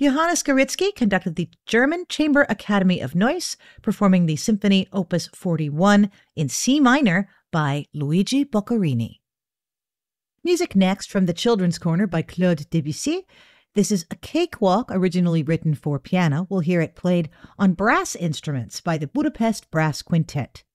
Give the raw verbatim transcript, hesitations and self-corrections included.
Johannes Garitzky conducted the German Chamber Academy of Noise, performing the Symphony Opus forty-one in C minor by Luigi Boccherini. Music next from the Children's Corner by Claude Debussy. This is a cakewalk originally written for piano. We'll hear it played on brass instruments by the Budapest Brass Quintet.